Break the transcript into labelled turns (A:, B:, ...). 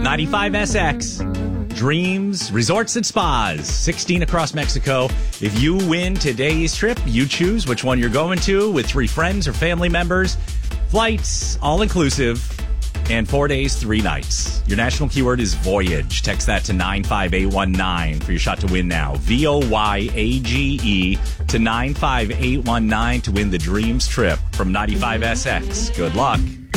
A: 95SX. Dreams, resorts, and spas. 16 across Mexico. If you win today's trip, you choose which one you're going to with 3 friends or family members. Flights, all-inclusive, and 4 days, 3 nights. Your national keyword is Voyage. Text that to 95819 for your shot to win now. VOYAGE to 95819 to win the Dreams trip from 95SX. Good luck.